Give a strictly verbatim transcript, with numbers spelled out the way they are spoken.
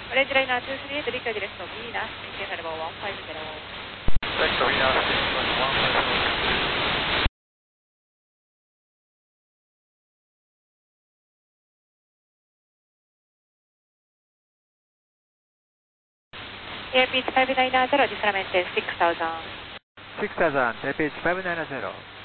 オレンジライナーにじゅうさん、リカジレスト、ビーナス、メンテナルボーいちごゼロ。 Vector Venus, one five zero. Airbeach five nine zero, displacement six thousand. six thousand, Airbeach five nine zero.